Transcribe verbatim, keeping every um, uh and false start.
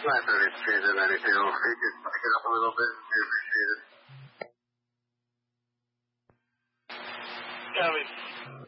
Not that it's changing anything. I'll take it, pick it up a little bit. We appreciate it. Copy.